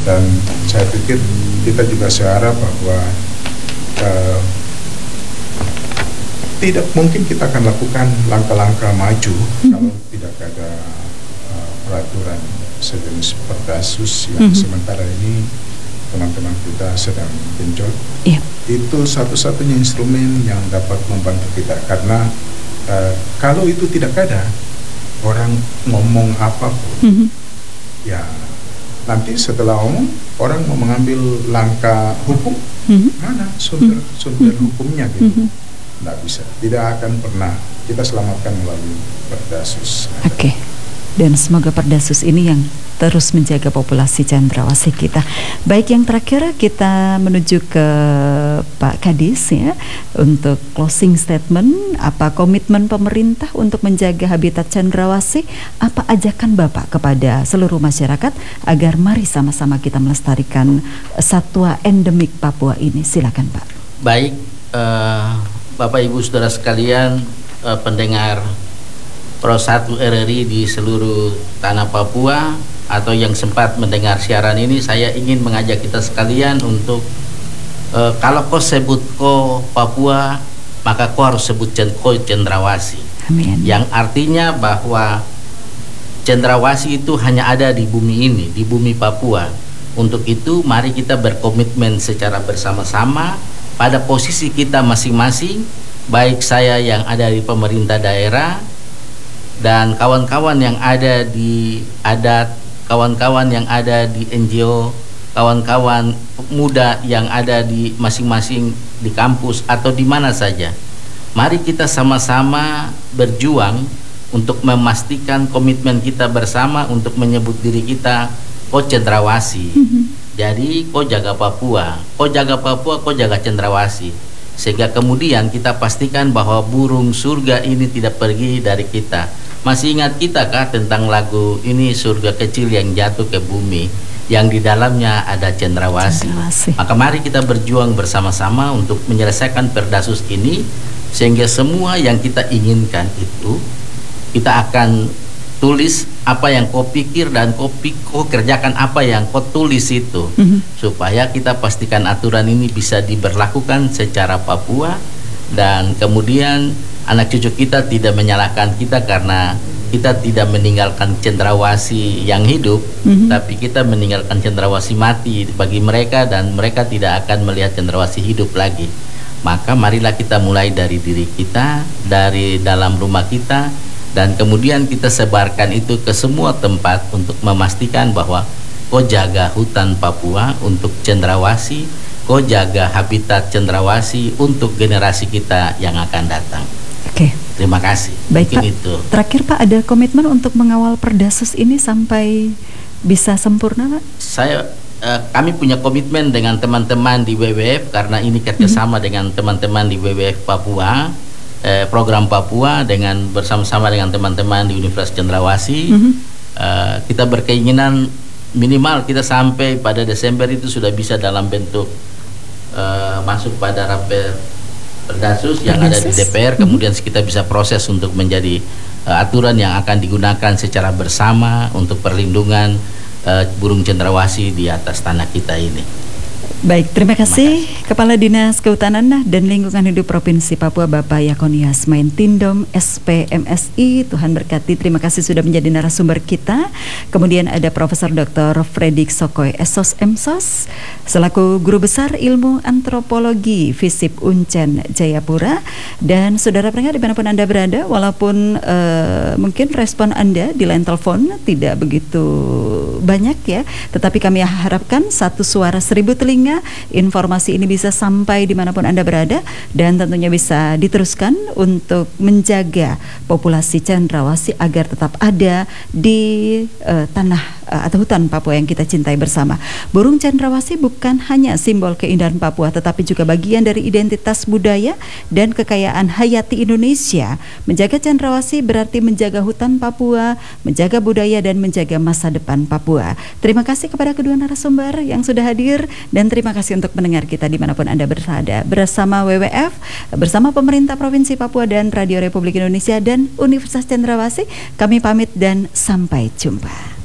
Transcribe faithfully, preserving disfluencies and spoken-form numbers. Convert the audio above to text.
Dan saya pikir kita juga seharap bahwa uh, tidak mungkin kita akan lakukan langkah-langkah maju mm-hmm. kalau tidak ada uh, peraturan sejenis Perdasus yang mm-hmm. sementara ini teman-teman kita sedang genjot. Yeah. Itu satu-satunya instrumen yang dapat membantu kita, karena uh, kalau itu tidak ada, orang ngomong apapun, mm-hmm. ya nanti setelah omong orang mau mengambil langkah hukum, mm-hmm. mana sumber mm-hmm. sumber hukumnya gitu. Mm-hmm. Tidak bisa, tidak akan pernah kita selamatkan melalui Perdasus. Oke, okay. Dan semoga Perdasus ini yang terus menjaga populasi cendrawasih kita. Baik, yang terakhir kita menuju ke Pak Kadis ya, untuk closing statement. Apa komitmen pemerintah untuk menjaga habitat cendrawasih? Apa ajakan Bapak kepada seluruh masyarakat agar mari sama-sama kita melestarikan satwa endemik Papua ini? Silakan Pak. Baik, uh... Bapak Ibu Saudara sekalian, eh, pendengar Pro satu R R I di seluruh tanah Papua atau yang sempat mendengar siaran ini, saya ingin mengajak kita sekalian untuk eh, kalau kau sebut ko Papua, maka kau harus sebut ko cendrawasih. Amin. Yang artinya bahwa cendrawasih itu hanya ada di bumi ini, di bumi Papua. Untuk itu mari kita berkomitmen secara bersama-sama pada posisi kita masing-masing, baik saya yang ada di pemerintah daerah dan kawan-kawan yang ada di adat, kawan-kawan yang ada di N G O, kawan-kawan muda yang ada di masing-masing di kampus atau di mana saja. Mari kita sama-sama berjuang untuk memastikan komitmen kita bersama untuk menyebut diri kita ko cendrawasih. Mm-hmm. Jadi kau jaga Papua, kau jaga Papua, kau jaga cendrawasih, sehingga kemudian kita pastikan bahwa burung surga ini tidak pergi dari kita. Masih ingat kita kah tentang lagu ini, surga kecil yang jatuh ke bumi, yang di dalamnya ada cendrawasih. cendrawasih. Maka mari kita berjuang bersama-sama untuk menyelesaikan Perdasus ini, sehingga semua yang kita inginkan itu kita akan tulis apa yang kau pikir dan kau, kau kerjakan apa yang kau tulis itu, mm-hmm. supaya kita pastikan aturan ini bisa diberlakukan secara Papua dan kemudian anak cucu kita tidak menyalahkan kita karena kita tidak meninggalkan cendrawasih yang hidup, mm-hmm. tapi kita meninggalkan cendrawasih mati bagi mereka dan mereka tidak akan melihat cendrawasih hidup lagi. Maka marilah kita mulai dari diri kita, dari dalam rumah kita, dan kemudian kita sebarkan itu ke semua tempat untuk memastikan bahwa kau jaga hutan Papua untuk cendrawasih, kau jaga habitat cendrawasih untuk generasi kita yang akan datang. Oke. Terima kasih. Baik Pak, itu. Terakhir Pak, ada komitmen untuk mengawal Perdasus ini sampai bisa sempurna Pak? Saya, eh, kami punya komitmen dengan teman-teman di W W F karena ini kerjasama mm-hmm. dengan teman-teman di W W F Papua. Eh, program Papua dengan bersama-sama dengan teman-teman di Universitas Cendrawasih, mm-hmm. eh, kita berkeinginan minimal kita sampai pada Desember itu sudah bisa dalam bentuk eh, masuk pada rapel Perdasus yang ada di D P R, mm-hmm. kemudian kita bisa proses untuk menjadi eh, aturan yang akan digunakan secara bersama untuk perlindungan eh, burung cendrawasih di atas tanah kita ini. Baik, terima kasih, terima kasih Kepala Dinas Kehutanan dan Lingkungan Hidup Provinsi Papua Bapak Yakonias Maintindom S P M S I. Tuhan berkati, terima kasih sudah menjadi narasumber kita. Kemudian ada Profesor Doktor Fredik Sokoy S O S M S O S selaku Guru Besar Ilmu Antropologi FISIP Uncen Jayapura. Dan saudara pendengar dimanapun Anda berada, walaupun uh, mungkin respon Anda di line telepon tidak begitu banyak ya, tetapi kami harapkan satu suara seribu telinga, informasi ini bisa sampai dimanapun Anda berada dan tentunya bisa diteruskan untuk menjaga populasi cendrawasih agar tetap ada di uh, tanah uh, atau hutan Papua yang kita cintai bersama. Burung cendrawasih bukan hanya simbol keindahan Papua, tetapi juga bagian dari identitas budaya dan kekayaan hayati Indonesia. Menjaga cendrawasih berarti menjaga hutan Papua, menjaga budaya dan menjaga masa depan Papua. Terima kasih kepada kedua narasumber yang sudah hadir dan terima kasih untuk mendengar kita dimanapun Anda berada. Bersama W W F, bersama pemerintah Provinsi Papua dan Radio Republik Indonesia dan Universitas Cendrawasih, kami pamit dan sampai jumpa.